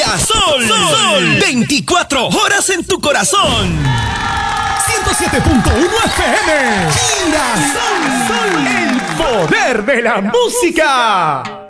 Girasol. 24 horas en tu corazón. 107.1 FM. Girasol. El poder de la música.